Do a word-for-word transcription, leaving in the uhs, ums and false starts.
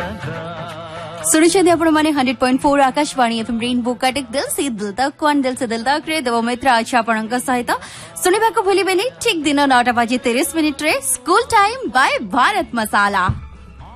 सुनिछन्ति आपणमाने hundred point four Akashvani FM rainbow Cuttack दिल से दिल तक कौन दिल से दिल तक रे देव मित्र आज आपणଙ୍କ सहित सुनिबाको भूलिबेनी ठीक दिन नौटा बजे तीस मिनिट रे स्कूल टाइम बाय भारत मसाला।